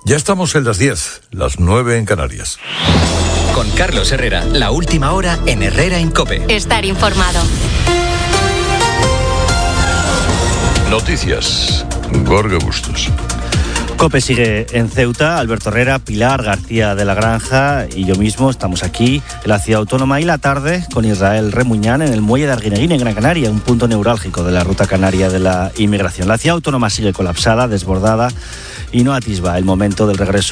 Ya estamos en las 10, las 9 en Canarias. Con Carlos Herrera, la última hora en Herrera en COPE. Estar informado. Noticias. Gorge Bustos. COPE sigue en Ceuta. Alberto Herrera, Pilar García de la Granja y yo mismo estamos aquí en la ciudad autónoma, y la tarde con Israel Remuñán en el muelle de Arguineguín, en Gran Canaria, un punto neurálgico de la ruta canaria de la inmigración. La ciudad autónoma sigue colapsada, desbordada, y no atisba el momento del regreso